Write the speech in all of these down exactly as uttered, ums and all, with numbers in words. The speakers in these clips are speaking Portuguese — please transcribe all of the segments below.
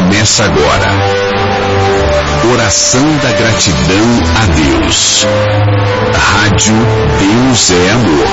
Começa agora. Oração da gratidão a Deus. Rádio Deus é Amor.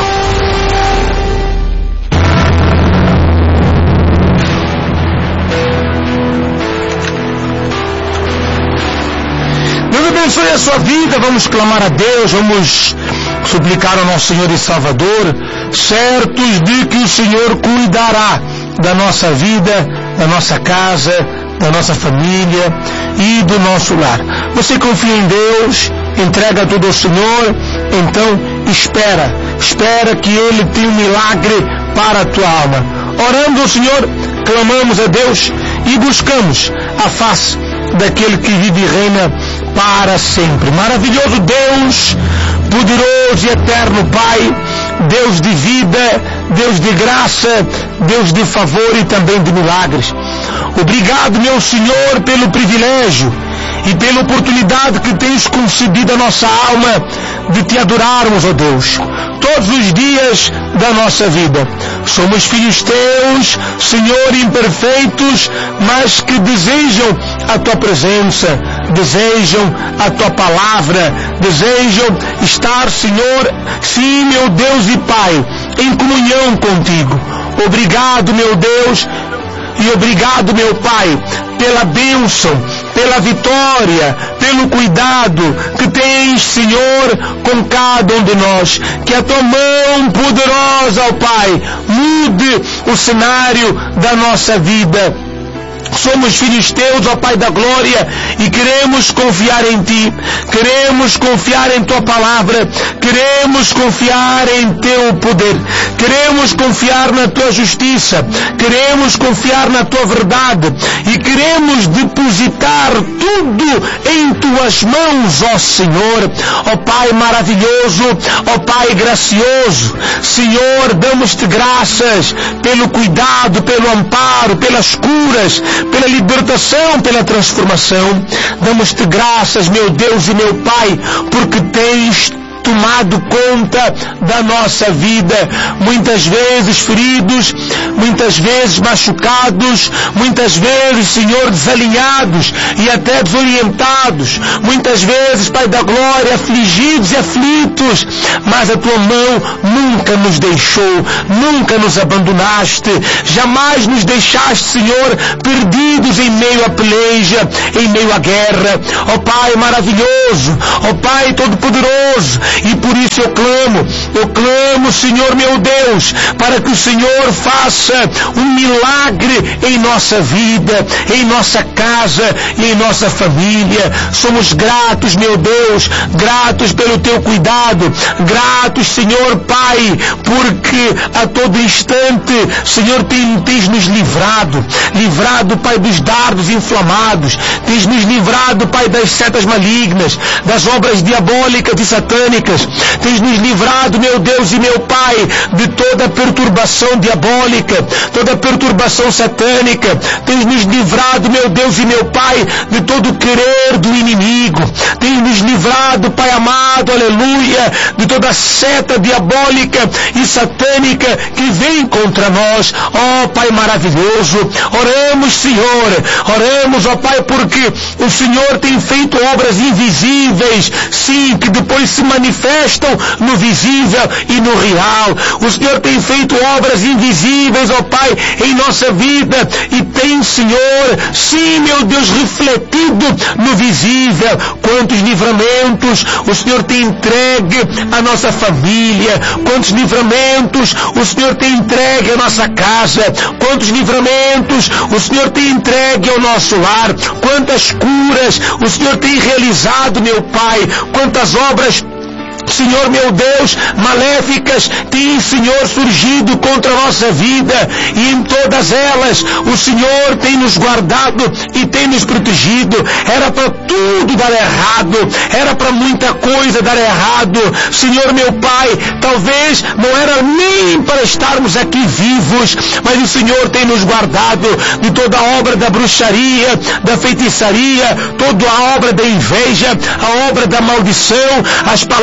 Deus abençoe a sua vida. Vamos clamar a Deus, vamos suplicar ao nosso Senhor e Salvador, certos de que o Senhor cuidará da nossa vida, da nossa casa, da nossa família e do nosso lar. Você confia em Deus, entrega tudo ao Senhor, então espera, espera que Ele tenha um milagre para a tua alma. Orando ao Senhor, clamamos a Deus e buscamos a face daquele que vive e reina para sempre. Maravilhoso Deus, poderoso e eterno Pai, Deus de vida, Deus de graça, Deus de favor e também de milagres. Obrigado, meu Senhor, pelo privilégio e pela oportunidade que tens concedido à nossa alma de te adorarmos, ó Deus, todos os dias da nossa vida. Somos filhos teus, Senhor, imperfeitos, mas que desejam a tua presença, desejam a tua palavra, desejam estar, Senhor, sim, meu Deus e Pai, em comunhão contigo. Obrigado, meu Deus, e obrigado, meu Pai, pela bênção, pela vitória, pelo cuidado que tens, Senhor, com cada um de nós. Que a tua mão poderosa, ó Pai, mude o cenário da nossa vida. Somos filhos teus, ó Pai da glória, e queremos confiar em Ti, queremos confiar em Tua palavra, queremos confiar em Teu poder, queremos confiar na Tua justiça, queremos confiar na Tua verdade e queremos depositar tudo em Tuas mãos, ó Senhor. Ó Pai maravilhoso, ó Pai gracioso, Senhor, damos-te graças pelo cuidado, pelo amparo, pelas curas, pela libertação, pela transformação. Damos-te graças, meu Deus e meu Pai, porque tens tomado conta da nossa vida, muitas vezes feridos, muitas vezes machucados, muitas vezes, Senhor, desalinhados e até desorientados, muitas vezes, Pai da glória, afligidos e aflitos, mas a tua mão nunca nos deixou, nunca nos abandonaste, jamais nos deixaste, Senhor, perdidos em meio à peleja, em meio à guerra. Ó Pai maravilhoso, ó Pai todo-poderoso, e por isso eu clamo, eu clamo, Senhor meu Deus, para que o Senhor faça um milagre em nossa vida, em nossa casa e em nossa família. Somos gratos, meu Deus, gratos pelo teu cuidado, gratos, Senhor Pai, porque a todo instante, Senhor, tens, tens nos livrado, livrado, Pai, dos dardos inflamados, tens nos livrado, Pai, das setas malignas, das obras diabólicas e satânicas, tens nos livrado, meu Deus e meu Pai, de toda perturbação diabólica, toda perturbação satânica, tens nos livrado, meu Deus e meu Pai, de todo o querer do inimigo, tens nos livrado, Pai amado, aleluia, de toda seta diabólica e satânica que vem contra nós. Ó Pai maravilhoso, oramos, Senhor, oramos, ó Pai, porque o Senhor tem feito obras invisíveis, sim, que depois se manifestam no visível e no real. O Senhor tem feito obras invisíveis, ó Pai, em nossa vida e tem, Senhor, sim, meu Deus, refletido no visível. Quantos livramentos o Senhor tem entregue à nossa família, quantos livramentos o Senhor tem entregue à nossa casa, quantos livramentos o Senhor tem entregue ao nosso lar, quantas curas o Senhor tem realizado, meu Pai, quantas obras, Senhor meu Deus, maléficas têm, Senhor, surgido contra a nossa vida, e em todas elas o Senhor tem nos guardado e tem nos protegido. Era para tudo dar errado, era para muita coisa dar errado, Senhor meu Pai, talvez não era nem para estarmos aqui vivos, mas o Senhor tem nos guardado de toda a obra da bruxaria, da feitiçaria, toda a obra da inveja, a obra da maldição, as palavras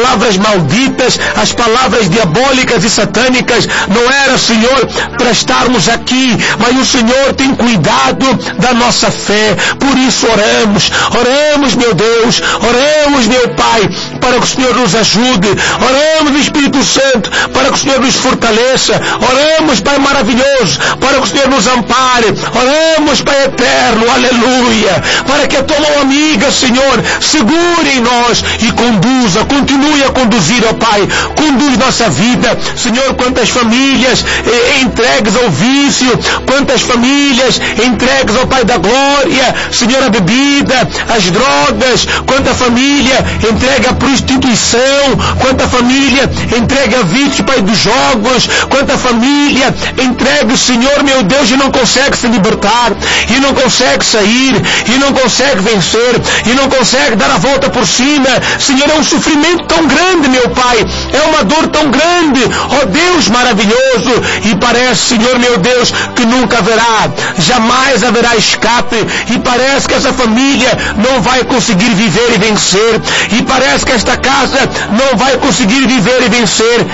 malditas, as palavras diabólicas e satânicas, não era, Senhor, para estarmos aqui, mas o Senhor tem cuidado da nossa fé. Por isso oramos, oramos, meu Deus, oramos, meu Pai, para que o Senhor nos ajude, oramos, Espírito Santo, para que o Senhor nos fortaleça, oramos, Pai maravilhoso, para que o Senhor nos ampare, oramos, Pai eterno, aleluia, para que a tua mão amiga, Senhor, segure em nós e conduza, continue a conduzir, ó Pai, conduz nossa vida, Senhor. Quantas famílias eh, entregues ao vício, quantas famílias entregues ao Pai da glória, Senhor, a bebida, as drogas, quanta família entregue à prostituição, quanta família entregue a vício, Pai, dos jogos, quanta família entregue, Senhor, meu Deus, e não consegue se libertar, e não consegue sair, e não consegue vencer, e não consegue dar a volta por cima. Senhor, é um sofrimento tão grande, meu Pai, é uma dor tão grande, ó Deus maravilhoso, e parece, Senhor, meu Deus, que nunca haverá, jamais haverá escape, e parece que essa família não vai conseguir viver e vencer, e parece que esta casa não vai conseguir viver e vencer.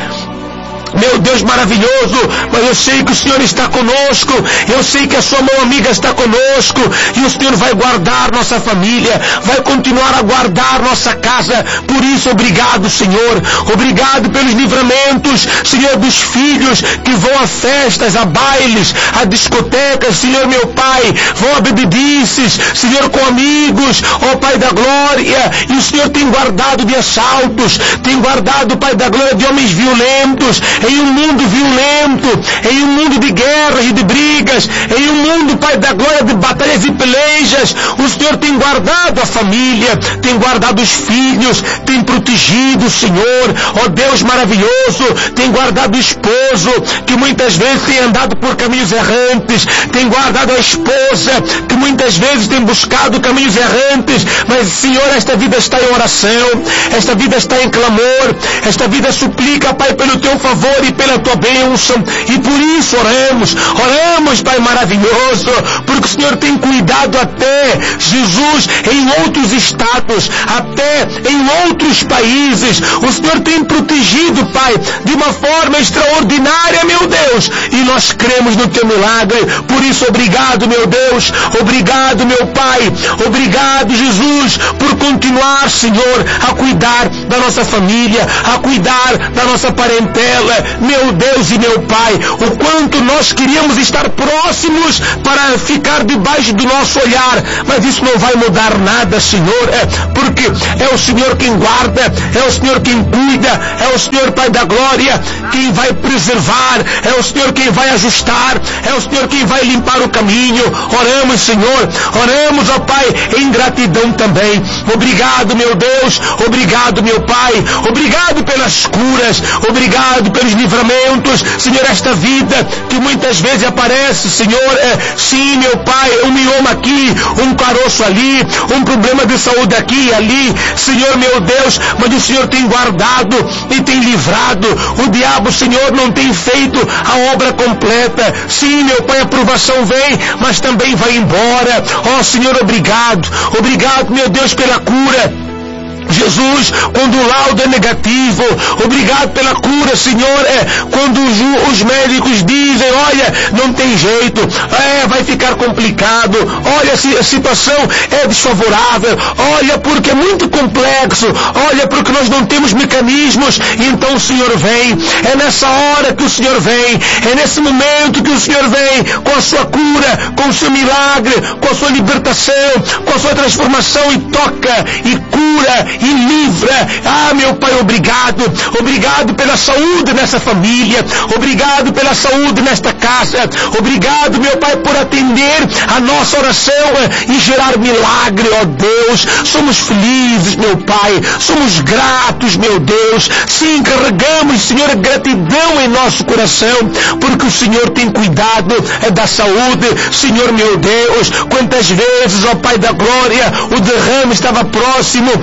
Meu Deus maravilhoso, mas eu sei que o Senhor está conosco, eu sei que a sua mão amiga está conosco, e o Senhor vai guardar nossa família, vai continuar a guardar nossa casa. Por isso, obrigado, Senhor, obrigado pelos livramentos, Senhor, dos filhos que vão a festas, a bailes, a discotecas, Senhor, meu Pai, vão a bebedices, Senhor, com amigos, ó Pai da glória, e o Senhor tem guardado de assaltos, tem guardado, Pai da glória, de homens violentos, em um mundo violento, em um mundo de guerras e de brigas, em um mundo, Pai da glória, de batalhas e pelejas. O Senhor tem guardado a família, tem guardado os filhos, tem protegido o Senhor, ó Deus maravilhoso, tem guardado o esposo, que muitas vezes tem andado por caminhos errantes, tem guardado a esposa, que muitas vezes tem buscado caminhos errantes, mas, Senhor, esta vida está em oração, esta vida está em clamor, esta vida suplica, Pai, pelo teu favor e pela tua bênção, e por isso oramos, oramos, Pai maravilhoso, porque o Senhor tem cuidado até, Jesus, em outros estados, até em outros países, o Senhor tem protegido, Pai, de uma forma extraordinária, meu Deus, e nós cremos no teu milagre. Por isso, obrigado, meu Deus, obrigado, meu Pai, obrigado, Jesus, por continuar, Senhor, a cuidar da nossa família, a cuidar da nossa parentela. Meu Deus e meu Pai, o quanto nós queríamos estar próximos para ficar debaixo do nosso olhar, mas isso não vai mudar nada, Senhor, é, porque é o Senhor quem guarda, é o Senhor quem cuida, é o Senhor, Pai da glória, quem vai preservar, é o Senhor quem vai ajustar, é o Senhor quem vai limpar o caminho. Oramos, Senhor, oramos, ó Pai, em gratidão também. Obrigado, meu Deus, obrigado, meu Pai, obrigado pelas curas, obrigado pelos livramentos, Senhor, esta vida que muitas vezes aparece, Senhor, é, sim, meu Pai, um mioma aqui, um caroço ali, um problema de saúde aqui e ali, Senhor, meu Deus, mas o Senhor tem guardado e tem livrado. O diabo, Senhor, não tem feito a obra completa. Sim, meu Pai, a provação vem, mas também vai embora. Ó, Senhor, obrigado, obrigado, meu Deus, pela cura. Jesus, quando o laudo é negativo, obrigado pela cura, Senhor, é, quando os, os médicos dizem, olha, não tem jeito, é, vai ficar complicado, olha, a situação é desfavorável, olha, porque é muito complexo, olha, porque nós não temos mecanismos, então o Senhor vem, é nessa hora que o Senhor vem, é nesse momento que o Senhor vem, com a sua cura, com o seu milagre, com a sua libertação, com a sua transformação, e toca, e cura, e livra. Ah, meu Pai, obrigado, obrigado pela saúde nessa família, obrigado pela saúde nesta casa, obrigado, meu Pai, por atender a nossa oração e gerar milagre, ó Deus. Somos felizes, meu Pai, somos gratos, meu Deus, sim, carregamos, Senhor, gratidão em nosso coração, porque o Senhor tem cuidado da saúde. Senhor, meu Deus, quantas vezes, ó Pai da glória, o derrame estava próximo, mas o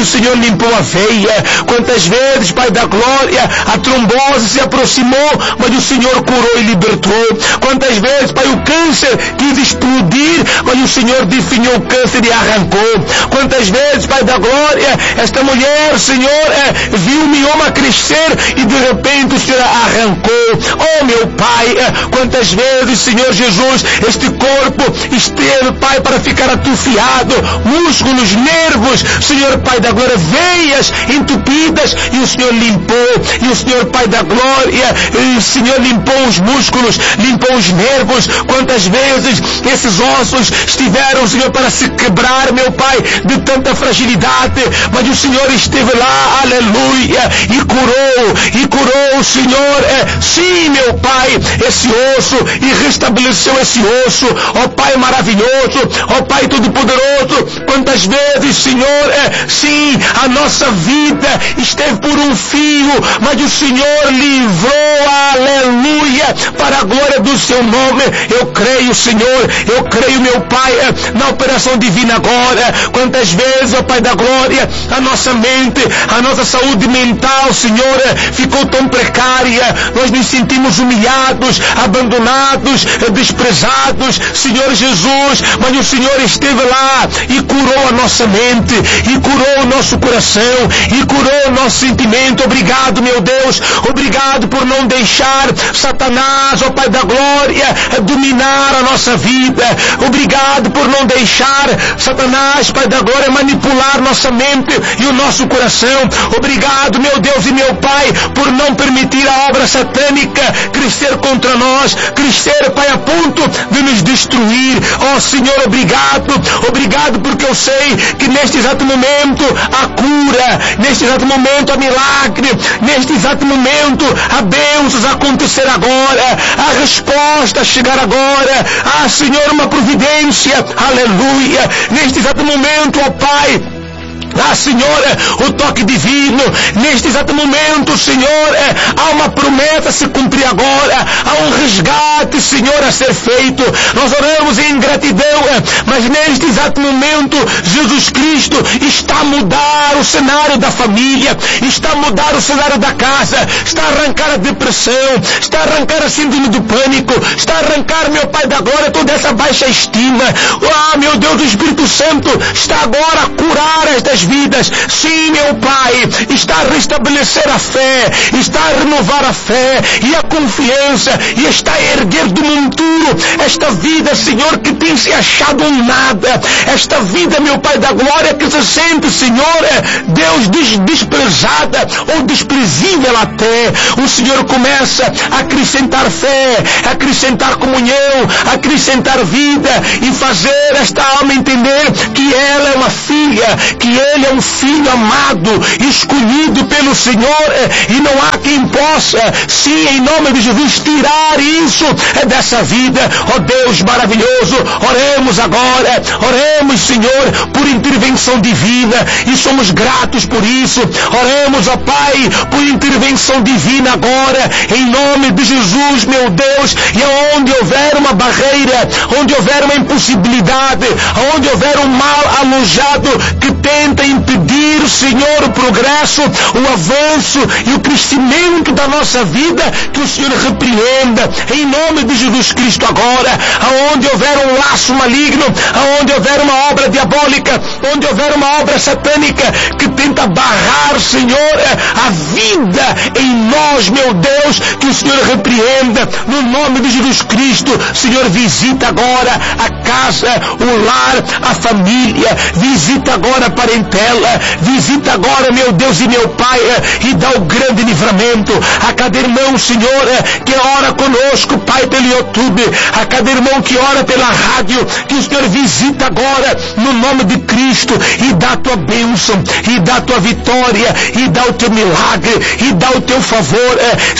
Senhor limpou a veia, quantas vezes, Pai da glória, a trombose se aproximou, mas o Senhor curou e libertou. Quantas vezes, Pai, o câncer quis explodir, mas o Senhor definhou o câncer e arrancou. Quantas vezes, Pai da glória, esta mulher, Senhor, é, viu o mioma crescer e de repente o Senhor arrancou. Oh, meu Pai, é, quantas vezes, Senhor Jesus, este corpo esteve, Pai, para ficar atrofiado, músculos, nervos, Senhor, Pai da glória, veias entupidas, e o Senhor limpou, e o Senhor, Pai da glória, e o Senhor limpou os músculos, limpou os nervos. Quantas vezes esses ossos estiveram, Senhor, para se quebrar, meu Pai, de tanta fragilidade, mas o Senhor esteve lá, aleluia, e curou, e curou o Senhor, é, sim, meu Pai, esse osso, e restabeleceu esse osso. Ó Pai maravilhoso, ó Pai todo-poderoso, quantas vezes, Senhor, é, sim, a nossa vida esteve por um fio, mas o Senhor livrou, aleluia, para a glória do seu nome. Eu creio, Senhor, eu creio, meu Pai, é, na operação divina agora. Quantas vezes, ó Pai da glória, a nossa mente, a nossa saúde mental, Senhor, é, ficou tão precária, nós nos sentimos humilhados, abandonados, é, desprezados, Senhor Jesus, mas o Senhor esteve lá e curou a nossa mente, e curou o nosso coração, e curou o nosso sentimento. Obrigado, meu Deus, obrigado por não deixar Satanás, ó Pai da glória, dominar a nossa vida. Obrigado por não deixar Satanás, Pai da glória, manipular nossa mente e o nosso coração. Obrigado, meu Deus e meu Pai, por não permitir a obra satânica crescer contra nós, crescer, Pai, a ponto de nos destruir. Ó Senhor, obrigado, obrigado, porque eu sei que neste exato momento a cura, neste exato momento a milagre, neste exato momento a bênçãos acontecer agora, a resposta chegar agora. Ah, Senhor, uma providência, aleluia, neste exato momento, ó Pai. Ah, Senhor, o toque divino, neste exato momento, Senhor, há uma promessa a se cumprir agora, há um resgate, Senhor, a ser feito. Nós oramos em gratidão, mas neste exato momento, Jesus Cristo está a mudar o cenário da família, está a mudar o cenário da casa, está a arrancar a depressão, está a arrancar a síndrome do pânico, está a arrancar, meu Pai da glória, toda essa baixa estima. Ah, meu Deus, o Espírito Santo está agora a curar estas vidas. Sim, meu Pai, está a restabelecer a fé, está a renovar a fé e a confiança, e está a erguer do monturo esta vida, Senhor, que tem se achado um nada, esta vida, meu Pai da glória, que se sente, Senhor, Deus, des- desprezada ou desprezível até. O Senhor começa a acrescentar fé, a acrescentar comunhão, a acrescentar vida, e fazer esta alma entender que ela é uma filha, que ele é um filho amado, escolhido pelo Senhor, e não há quem possa, sim, em nome de Jesus, tirar isso dessa vida. Ó Deus maravilhoso, oremos agora, oremos, Senhor, por intervenção divina, e somos gratos por isso. Oremos, ó Pai, por intervenção divina agora, em nome de Jesus, meu Deus, e onde houver uma barreira, onde houver uma impossibilidade, onde houver um mal alojado que tenta impedir, Senhor, o progresso, o avanço e o crescimento da nossa vida, que o Senhor repreenda, em nome de Jesus Cristo agora. Aonde houver um laço maligno, aonde houver uma obra diabólica, onde houver uma obra satânica que tenta barrar, Senhor, a vida em nós, meu Deus, que o Senhor repreenda, no nome de Jesus Cristo. Senhor, visita agora a casa, o lar, a família, visita agora a parentela, visita agora, meu Deus e meu Pai, e dá o grande livramento a cada irmão, Senhor, que ora conosco, Pai, pelo YouTube, a cada irmão que ora pela rádio, que o Senhor visita agora, no nome de Cristo, e dá a tua bênção, e dá a tua vitória, e dá o teu milagre, e dá o teu favor,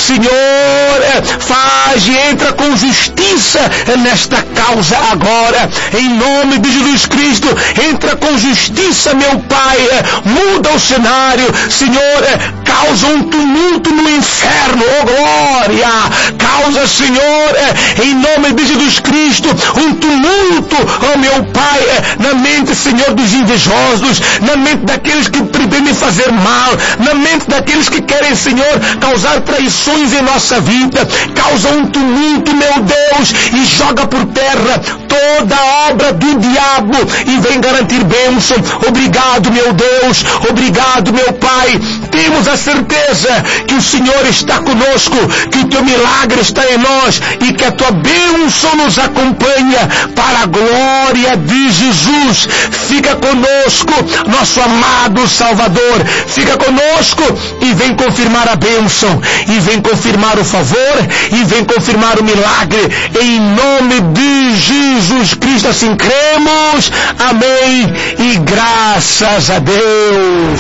Senhor, faz e entra com justiça nesta causa agora, em nome de Jesus Cristo. Entra com justiça, meu Pai, muda o cenário, Senhor, causa um tumulto no inferno, oh glória, causa, Senhor, em nome de Jesus Cristo, um tumulto, oh meu Pai, na mente, Senhor, dos invejosos, na mente daqueles que pretendem fazer mal, na mente daqueles que querem, Senhor, causar traições em nossa vida, causa um tumulto, meu Deus, e joga por terra toda a obra do diabo e vem garantir bênção. Obrigado, meu Deus, obrigado, meu Pai. Temos a certeza que o Senhor está conosco, que o teu milagre está em nós e que a tua bênção nos acompanha para a glória de Jesus. Fica conosco, nosso amado Salvador, fica conosco e vem confirmar a bênção, e vem confirmar o favor, e vem confirmar o milagre, em nome de Jesus Cristo, assim cremos, amém, e graças a Deus.